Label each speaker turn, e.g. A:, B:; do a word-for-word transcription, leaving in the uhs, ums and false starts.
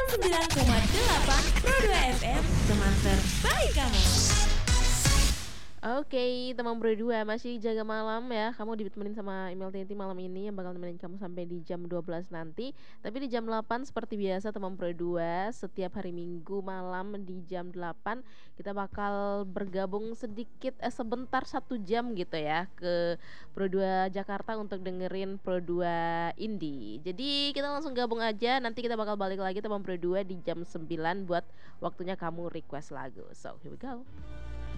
A: sembilan koma delapan Pro dua F M, teman terbaik kamu.
B: Oke, teman berdua masih jaga malam ya. Kamu ditemenin sama Email Titi malam ini yang bakal nemenin kamu sampai di jam dua belas nanti. Tapi di jam delapan seperti biasa teman berdua, setiap hari Minggu malam di jam delapan kita bakal bergabung sedikit eh sebentar satu jam gitu ya ke Pro dua Jakarta untuk dengerin Pro dua Indie. Jadi kita langsung gabung aja. Nanti kita bakal balik lagi teman berdua di jam sembilan buat waktunya kamu request lagu. So, here we go.